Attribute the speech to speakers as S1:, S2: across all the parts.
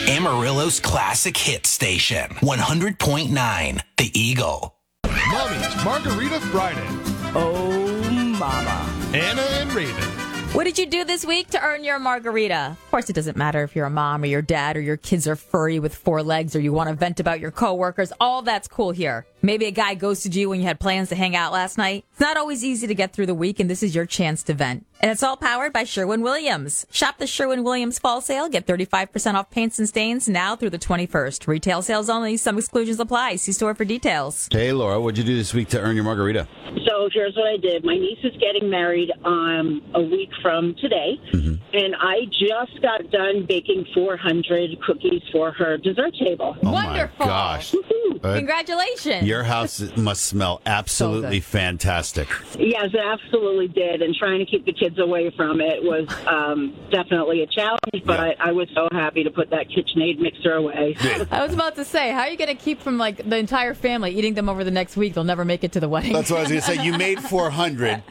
S1: Amarillo's classic hit station, 100.9 The Eagle.
S2: Mommy's Margarita Friday.
S3: Oh, mama.
S2: Anna and Raven.
S3: What did you do this week to earn your margarita? Of course, it doesn't matter if you're a mom or your dad or your kids are furry with 4 legs or you want to vent about your coworkers. All that's cool here. Maybe a guy ghosted you when you had plans to hang out last night. It's not always easy to get through the week, and this is your chance to vent. And it's all powered by Sherwin-Williams. Shop the Sherwin-Williams fall sale. Get 35% off paints and stains now through the 21st. Retail sales only. Some exclusions apply. See store for details.
S4: Hey, Laura, what'd you do this week to earn your margarita?
S5: So here's what I did. My niece is getting married a week from today, and I just got done baking 400 cookies for her dessert table.
S4: Oh,
S3: Wonderful.
S4: my gosh.
S3: Congratulations.
S4: Your house must smell absolutely fantastic.
S5: Yes, it absolutely did, and trying to keep the kids away from it was definitely a challenge, but I was so happy to put that KitchenAid mixer away.
S3: I was about to say, how are you going to keep from the entire family eating them over the next week? They'll never make it to the wedding.
S4: That's what I was going to say. You made 400,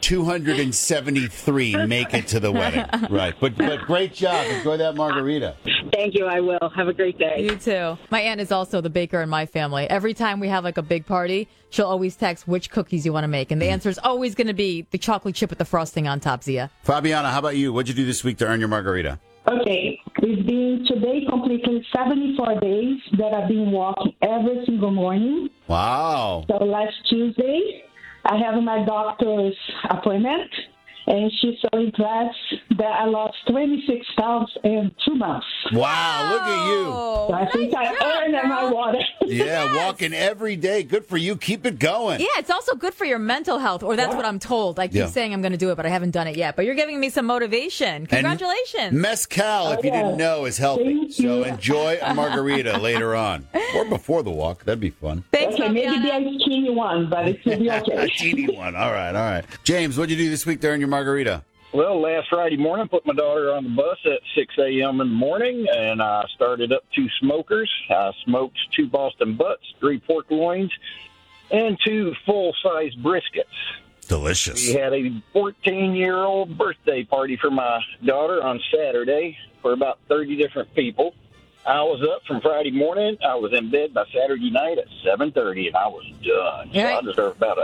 S4: 273 make it to the wedding. Right. But great job. Enjoy that margarita.
S5: Thank you, I will. Have a great day.
S3: You too. My aunt is also the baker in my family. Every time we have a big party, she'll always text which cookies you want to make. And the answer is always going to be the chocolate chip with the frosting on top, Zia.
S4: Fabiana, how about you? What'd you do this week to earn your margarita?
S6: Okay, it's been today completely 74 days that I've been walking every single morning.
S4: Wow.
S6: So last Tuesday, I have my doctor's appointment, and she's so impressed that I lost 26 pounds in 2 months.
S4: Wow, look at you.
S6: So I think I earned my water.
S4: Yeah, walking every day. Good for you. Keep it going.
S3: Yeah, it's also good for your mental health, or that's what I'm told. I keep saying I'm going to do it, but I haven't done it yet. But you're giving me some motivation. Congratulations.
S4: And Mezcal, if you didn't know, is healthy. So enjoy a margarita later on. Or before the walk. That'd be fun.
S3: Thanks,
S6: Okay, maybe be a skinny one, but it will be okay.
S4: A teeny one. All right. James, what'd you do this week to earn your margarita?
S7: Well, last Friday morning, put my daughter on the bus at 6 a.m. in the morning, and I started up 2 smokers. I smoked 2 Boston butts, 3 pork loins, and 2 full-size briskets.
S4: Delicious.
S7: We had a 14-year-old birthday party for my daughter on Saturday for about 30 different people. I was up from Friday morning. I was in bed by Saturday night at 7:30, and I was done. So I deserve about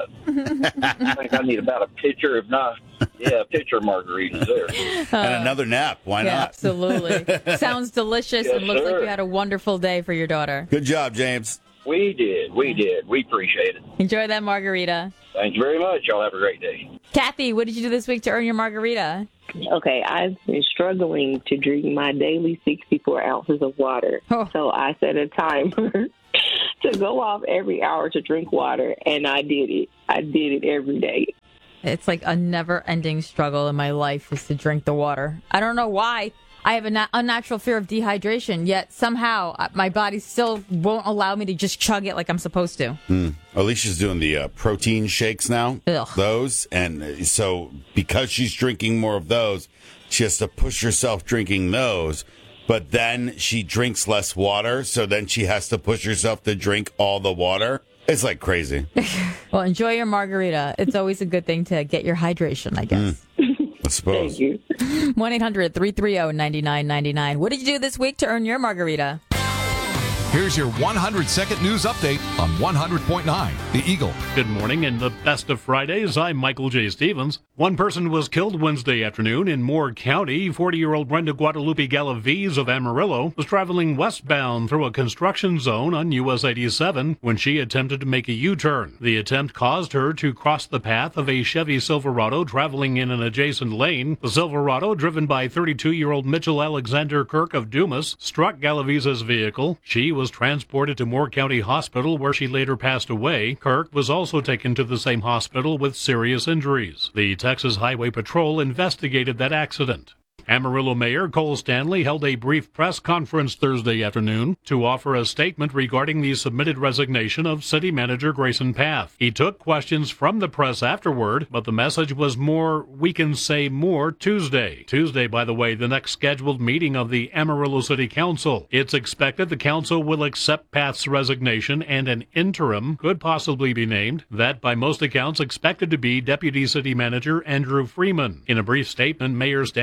S7: I think I need about a pitcher, if not, a pitcher of margaritas there.
S4: And another nap. Why not?
S3: Absolutely. Sounds delicious and looks like you had a wonderful day for your daughter.
S4: Good job, James.
S7: We did. We appreciate it.
S3: Enjoy that margarita.
S7: Thank you very much. Y'all have a great day.
S3: Kathy, what did you do this week to earn your margarita?
S8: Okay, I've been struggling to drink my daily 64 ounces of water. So I set a timer to go off every hour to drink water, and I did it. I did it every day.
S3: It's like a never-ending struggle in my life is to drink the water. I don't know why. I have an unnatural fear of dehydration, yet somehow my body still won't allow me to just chug it like I'm supposed to.
S4: Alicia's doing the protein shakes now.
S3: Ugh.
S4: Those. And so because she's drinking more of those, she has to push herself drinking those. But then she drinks less water, so then she has to push herself to drink all the water. It's like crazy.
S3: Well, enjoy your margarita. It's always a good thing to get your hydration, I guess.
S4: I suppose.
S8: Thank you.
S3: 1-800-330-9999. What did you do this week to earn your margarita?
S2: Here's your 100-second news update on 100.9 The Eagle.
S9: Good morning. In the best of Fridays, I'm Michael J. Stevens. One person was killed Wednesday afternoon in Moore County. 40-year-old Brenda Guadalupe Galaviz of Amarillo was traveling westbound through a construction zone on US 87 when she attempted to make a U-turn. The attempt caused her to cross the path of a Chevy Silverado traveling in an adjacent lane. The Silverado, driven by 32-year-old Mitchell Alexander Kirk of Dumas, struck Galaviz's vehicle. She was transported to Moore County Hospital, where she later passed away. Kirk was also taken to the same hospital with serious injuries. The Texas Highway Patrol investigated that accident. Amarillo Mayor Cole Stanley held a brief press conference Thursday afternoon to offer a statement regarding the submitted resignation of City Manager Grayson Path. He took questions from the press afterward, but the message was more, we can say more, Tuesday. Tuesday, by the way, the next scheduled meeting of the Amarillo City Council. It's expected the council will accept Path's resignation, and an interim could possibly be named. That, by most accounts, expected to be Deputy City Manager Andrew Freeman. In a brief statement, Mayor Stanley said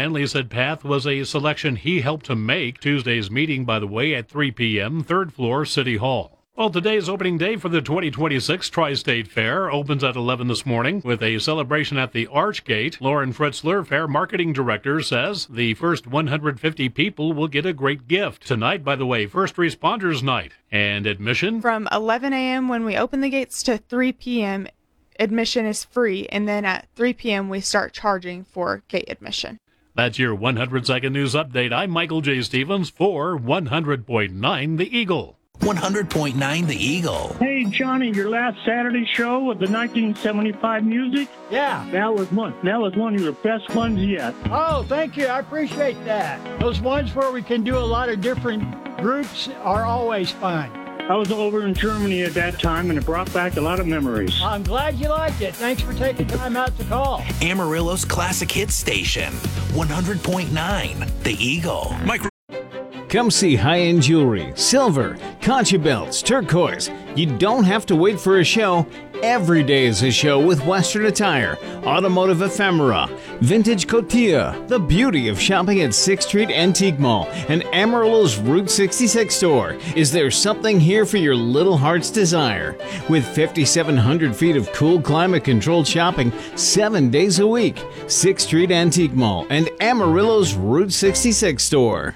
S9: path was a selection he helped to make. Tuesday's meeting, by the way, at 3 p.m., 3rd floor, City Hall. Well, today's opening day for the 2026 Tri-State Fair opens at 11 this morning with a celebration at the Archgate. Lauren Fritzler, Fair Marketing Director, says the first 150 people will get a great gift. Tonight, by the way, First Responders Night. And admission?
S10: From 11 a.m. when we open the gates to 3 p.m., admission is free, and then at 3 p.m. we start charging for gate admission.
S9: That's your 100-second news update. I'm Michael J. Stevens for 100.9 The Eagle.
S1: 100.9 The Eagle.
S11: Hey, Johnny, your last Saturday show with the 1975 music?
S12: Yeah.
S11: That was one of your best ones yet.
S12: Oh, thank you. I appreciate that. Those ones where we can do a lot of different groups are always fun.
S11: I was over in Germany at that time, and it brought back a lot of memories.
S12: I'm glad you liked it. Thanks for taking time out to call.
S1: Amarillo's classic hit station, 100.9 The Eagle.
S13: Come see high-end jewelry, silver, concha belts, turquoise. You don't have to wait for a show. Every day is a show with Western attire, automotive ephemera, vintage cotilla, the beauty of shopping at 6th Street Antique Mall and Amarillo's Route 66 store. Is there something here for your little heart's desire? With 5,700 feet of cool climate-controlled shopping 7 days a week, 6th Street Antique Mall and Amarillo's Route 66 store.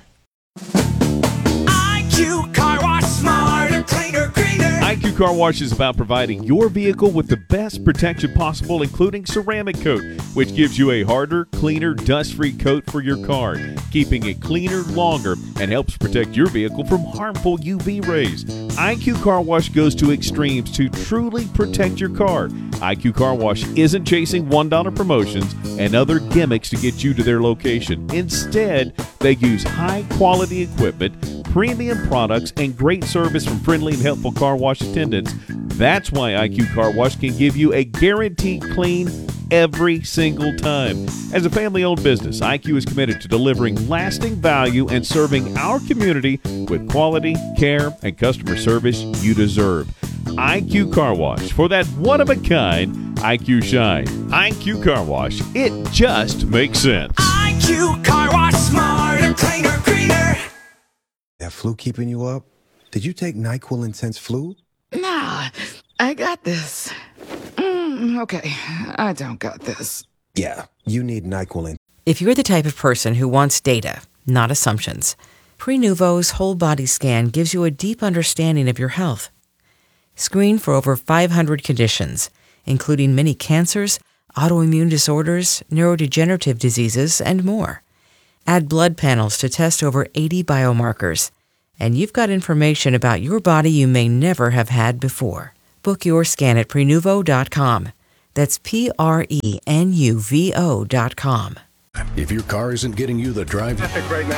S14: IQ Car Wash, smarter, cleaner, greener. IQ Car Wash is about providing your vehicle with the best protection possible, including ceramic coat, which gives you a harder, cleaner, dust-free coat for your car, keeping it cleaner longer and helps protect your vehicle from harmful UV rays. IQ Car Wash goes to extremes to truly protect your car. IQ Car Wash isn't chasing $1 promotions and other gimmicks to get you to their location. Instead, they use high-quality equipment, premium products, and great service from friendly and helpful car wash attendants. That's why IQ Car Wash can give you a guaranteed clean every single time. As a family-owned business, IQ is committed to delivering lasting value and serving our community with quality, care, and customer service you deserve. IQ Car Wash, for that one-of-a-kind IQ shine. IQ Car Wash, it just makes sense. IQ Car Wash, smarter, cleaner, greener.
S15: That flu keeping you up? Did you take NyQuil Intense Flu?
S16: Nah, I got this. Okay, I don't got this.
S15: Yeah, you need NyQuil Intense.
S17: If you're the type of person who wants data, not assumptions, Prenuvo's whole body scan gives you a deep understanding of your health. Screen for over 500 conditions, including many cancers, autoimmune disorders, neurodegenerative diseases, and more. Add blood panels to test over 80 biomarkers, and you've got information about your body you may never have had before. Book your scan at Prenuvo.com. That's Prenuvo.com.
S18: If your car isn't getting you the drive...